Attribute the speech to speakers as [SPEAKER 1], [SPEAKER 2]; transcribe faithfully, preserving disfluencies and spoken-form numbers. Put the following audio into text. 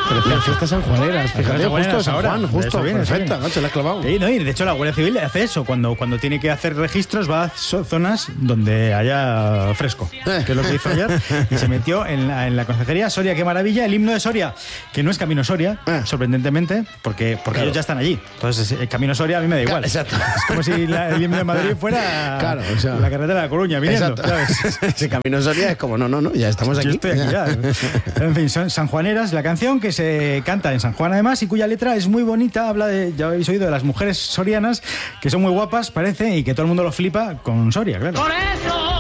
[SPEAKER 1] Las fiestas sanjuaneras, fíjate, justo San
[SPEAKER 2] ahora.
[SPEAKER 1] Juan, justo,
[SPEAKER 2] viene,
[SPEAKER 1] perfecta, noche, la has clavado.
[SPEAKER 2] Sí, no, y de hecho la Guardia Civil hace eso, cuando, cuando tiene que hacer registros va a zonas donde haya fresco, que es lo que hizo ayer, y se metió en la, en la concejalía Soria, qué maravilla, el himno de Soria, que no es Camino Soria, sorprendentemente, porque, porque claro. ellos ya están allí, entonces el Camino Soria a mí me da igual.
[SPEAKER 1] Exacto.
[SPEAKER 2] Es como si la, el himno de Madrid fuera
[SPEAKER 1] claro, o sea,
[SPEAKER 2] la carretera de La Coruña, viniendo.
[SPEAKER 1] Ese Camino Soria es como, no, no, no, ya estamos aquí.
[SPEAKER 2] Yo estoy aquí ya. En fin, son sanjuaneras, la canción que se canta en San Juan además y cuya letra es muy bonita, habla de, ya habéis oído, de las mujeres sorianas, que son muy guapas, parece, y que todo el mundo lo flipa con Soria, claro.
[SPEAKER 3] Por eso